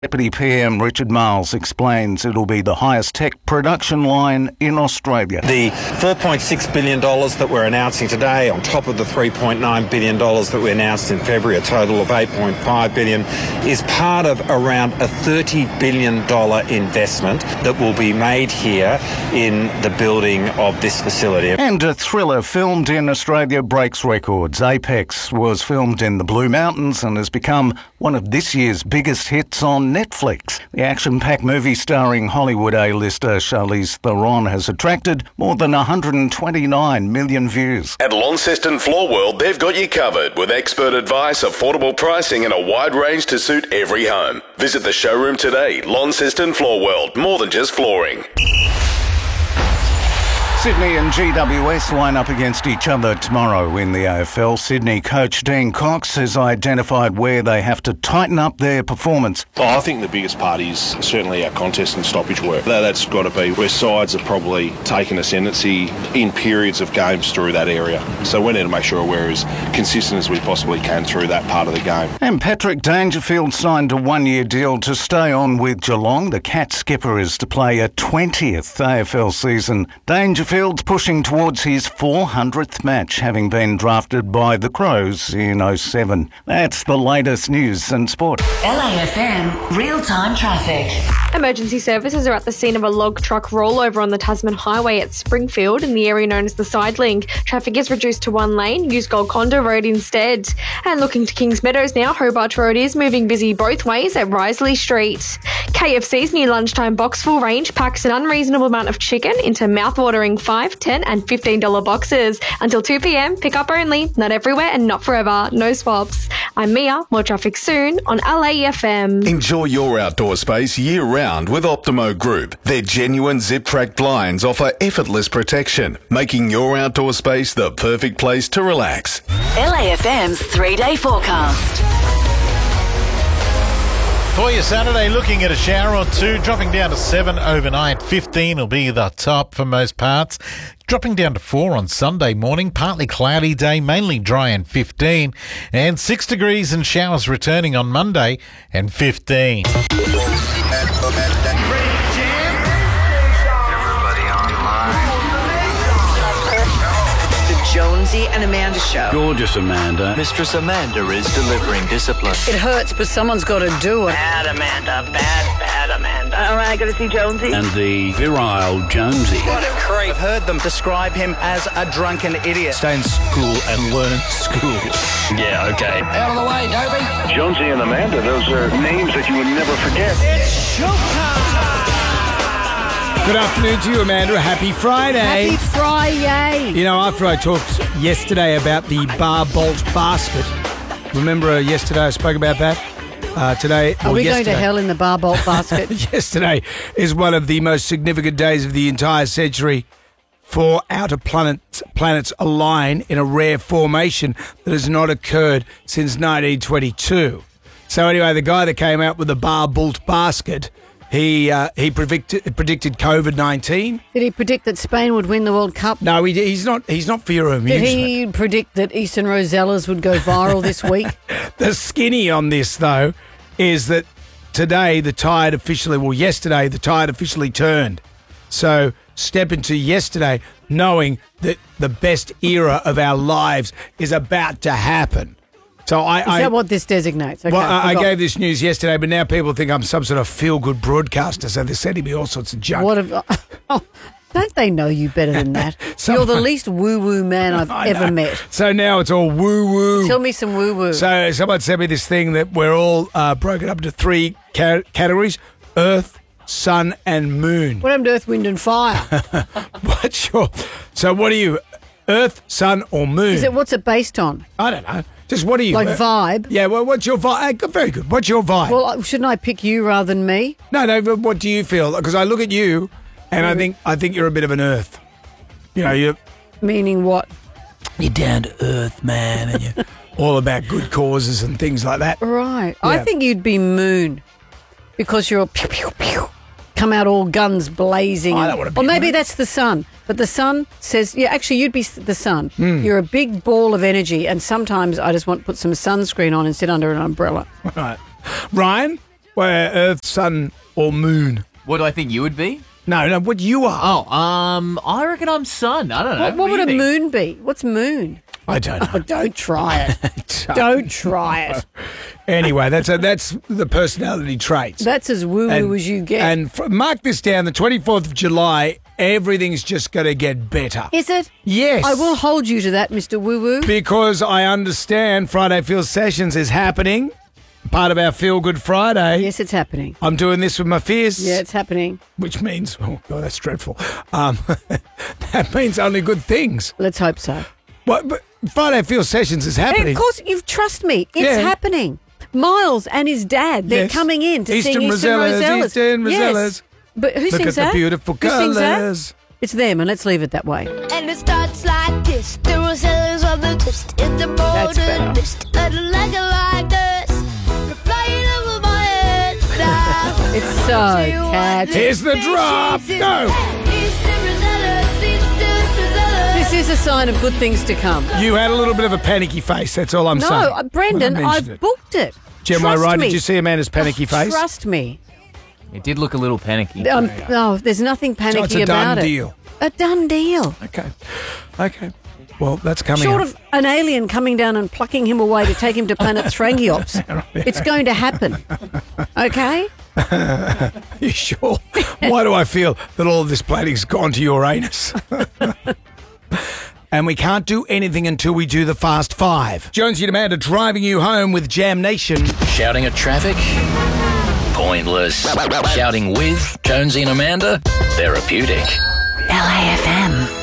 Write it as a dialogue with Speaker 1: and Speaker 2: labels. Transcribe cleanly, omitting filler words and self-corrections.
Speaker 1: Deputy PM Richard Miles explains it'll be the highest tech production line in Australia.
Speaker 2: The $4.6 billion that we're announcing today, on top of the $3.9 billion that we announced in February, a total of $8.5 billion, is part of around a $30 billion investment that will be made here in the building of this facility.
Speaker 1: And a thriller filmed in Australia breaks records. Apex was filmed in the Blue Mountains and has become one of this year's biggest hits on Netflix. The action-packed movie starring Hollywood A-lister Charlize Theron has attracted more than 129 million views.
Speaker 3: At Launceston Floor World, they've got you covered with expert advice, affordable pricing and a wide range to suit every home. Visit the showroom today. Launceston Floor World, more than just flooring.
Speaker 1: Sydney and GWS line up against each other tomorrow in the AFL. Sydney coach Dean Cox has identified where they have to tighten up their performance.
Speaker 4: I think the biggest part is certainly our contest and stoppage work. That's got to be where sides have probably taken ascendancy in periods of games through that area. So we need to make sure we're as consistent as we possibly can through that part of the game.
Speaker 1: And Patrick Dangerfield signed a one-year deal to stay on with Geelong. The Cat skipper is to play a 20th AFL season. Dangerfield's pushing towards his 400th match, having been drafted by the Crows in 07. That's the latest news and sport.
Speaker 5: LAFM real-time traffic.
Speaker 6: Emergency services are at the scene of a log truck rollover on the Tasman Highway at Springfield in the area known as the Sidelink. Traffic is reduced to one lane. Use Golconda Road instead. And looking to Kings Meadows now, Hobart Road is moving busy both ways at Risley Street. KFC's new lunchtime box-full range packs an unreasonable amount of chicken into mouth-watering $5, $10 and $15 boxes. Until 2 p.m, pick up only. Not everywhere and not forever. No swaps. I'm Mia. More traffic soon on LAFM.
Speaker 3: Enjoy your outdoor space year-round with Optimo Group. Their genuine zip-track blinds offer effortless protection, making your outdoor space the perfect place to relax.
Speaker 5: LAFM's 3-day forecast.
Speaker 7: For your Saturday, looking at a shower or two, dropping down to 7 overnight. 15 will be the top for most parts. Dropping down to 4 on Sunday morning. Partly cloudy day, mainly dry and 15. And 6 degrees and showers returning on Monday and 15.
Speaker 8: Jonesy and Amanda show.
Speaker 9: Gorgeous Amanda.
Speaker 10: Mistress Amanda is delivering discipline.
Speaker 8: It hurts, but someone's got to do it.
Speaker 10: Bad Amanda. Bad Amanda.
Speaker 8: All right, got to see Jonesy.
Speaker 9: And the virile Jonesy.
Speaker 10: What a creep.
Speaker 11: I've heard them describe him as a drunken idiot.
Speaker 9: Stay in school and learn school.
Speaker 10: Yeah, okay.
Speaker 11: Out of the way, Dopey.
Speaker 4: Jonesy and Amanda, those are names that you would never forget.
Speaker 11: It's showtime.
Speaker 12: Good afternoon to you, Amanda. Happy Friday.
Speaker 8: Happy Friday.
Speaker 12: You know, after I talked yesterday about the bar bolt basket, remember yesterday I spoke about that? Today...
Speaker 8: Are we going to hell in the bar bolt basket?
Speaker 12: Yesterday is one of the most significant days of the entire century for outer planets align in a rare formation that has not occurred since 1922. So anyway, the guy that came out with the bar bolt basket... He predicted COVID-19.
Speaker 8: Did he predict that Spain would win the World Cup?
Speaker 12: No, he's not for your amusement.
Speaker 8: Did he predict that Eastern Rosellas would go viral this week?
Speaker 12: The skinny on this, though, is that yesterday the tide officially turned. So step into yesterday knowing that the best era of our lives is about to happen. So
Speaker 8: is that what this designates? Okay,
Speaker 12: well, I gave this news yesterday, but now people think I'm some sort of feel-good broadcaster, so they're sending me all sorts of junk.
Speaker 8: Don't they know you better than that? You're the least woo-woo man I've ever met.
Speaker 12: So now it's all woo-woo.
Speaker 8: Tell me some woo-woo.
Speaker 12: So someone sent me this thing that we're all broken up into 3 categories: Earth, Sun and Moon.
Speaker 8: What happened to Earth, Wind and Fire?
Speaker 12: So what are you, Earth, Sun or Moon?
Speaker 8: What's it based on?
Speaker 12: I don't know. Just what are you?
Speaker 8: Like vibe?
Speaker 12: Yeah, well, what's your vibe? Very good. What's your vibe?
Speaker 8: Well, shouldn't I pick you rather than me?
Speaker 12: No, but what do you feel? Because I look at you and I think you're a bit of an earth. You know, you're...
Speaker 8: Meaning what?
Speaker 12: You're down to earth, man, and you're all about good causes and things like that.
Speaker 8: Right.
Speaker 12: Yeah.
Speaker 8: I think you'd be Moon because you're pew, pew, pew, come out all guns blazing.
Speaker 12: I don't want to be
Speaker 8: or maybe
Speaker 12: Moon.
Speaker 8: that's the sun. But the sun says, yeah, actually, you'd be the sun. You're a big ball of energy, and sometimes I just want to put some sunscreen on and sit under an umbrella.
Speaker 12: Right. Ryan? Where Earth, Sun, or Moon?
Speaker 13: What do I think you would be?
Speaker 12: No, what you are.
Speaker 13: Oh, I reckon I'm Sun. I don't know.
Speaker 8: What
Speaker 13: do
Speaker 8: would
Speaker 13: you
Speaker 8: a
Speaker 13: think?
Speaker 8: moon be? What's moon?
Speaker 12: I don't know.
Speaker 8: Oh, don't try it. Don't try it.
Speaker 12: Anyway, that's the personality traits.
Speaker 8: That's as woo-woo as you get.
Speaker 12: And mark this down, the 24th of July, everything's just going to get better.
Speaker 8: Is it?
Speaker 12: Yes.
Speaker 8: I will hold you to that, Mr. Woo-woo.
Speaker 12: Because I understand Friday Feel Sessions is happening, part of our Feel Good Friday.
Speaker 8: Yes, it's happening.
Speaker 12: I'm doing this with my fists.
Speaker 8: Yeah, it's happening.
Speaker 12: Which means, oh, God, that's dreadful. That means only good things.
Speaker 8: Let's hope so.
Speaker 12: But Friday Feel Sessions is happening.
Speaker 8: And of course, you trust me. It's happening. Miles and his dad, they're coming in to sing Eastern Rosellas.
Speaker 12: Eastern Rosellas.
Speaker 8: Yes. But who
Speaker 12: Look
Speaker 8: sings
Speaker 12: at
Speaker 8: that?
Speaker 12: the beautiful
Speaker 8: Who sings that?
Speaker 12: colours.
Speaker 8: It's them, and let's leave it that way.
Speaker 14: And it starts like this. The Rosellas on the twist in the
Speaker 8: That's
Speaker 14: morning
Speaker 8: better.
Speaker 14: mist. And like this. You're flying over my head now.
Speaker 8: It's so catchy.
Speaker 12: Here's the drop. Go.
Speaker 8: This is a sign of good things to come.
Speaker 12: You had a little bit of a panicky face. That's all I'm saying.
Speaker 8: No, Brendan,
Speaker 12: when I mentioned
Speaker 8: I've
Speaker 12: it.
Speaker 8: booked it.
Speaker 12: Jem, I
Speaker 8: Trust
Speaker 12: right?
Speaker 8: me.
Speaker 12: Did you see Amanda's panicky face?
Speaker 8: Trust me.
Speaker 13: It did look a little panicky.
Speaker 8: No, there's nothing panicky
Speaker 12: it's a
Speaker 8: about
Speaker 12: done
Speaker 8: it.
Speaker 12: deal.
Speaker 8: A done deal.
Speaker 12: Okay. Well, that's coming
Speaker 8: Short
Speaker 12: up.
Speaker 8: of an alien coming down and plucking him away to take him to planet Strangiops, it's going to happen. Okay?
Speaker 12: You sure? Why do I feel that all of this planning's gone to Uranus? And we can't do anything until we do the Fast Five. Jonesy and Amanda driving you home with Jam Nation.
Speaker 15: Shouting at traffic? Pointless. Shouting with Jonesy and Amanda? Therapeutic.
Speaker 5: LAFM.